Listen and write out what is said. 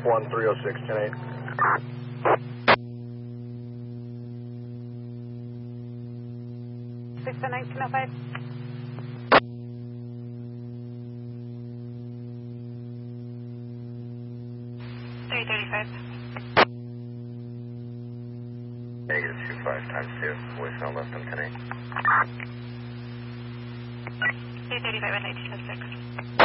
1306, 10-8. Six to 1905. Negative 25 times 2. Voicemail less than 10-8. 335 at 1906.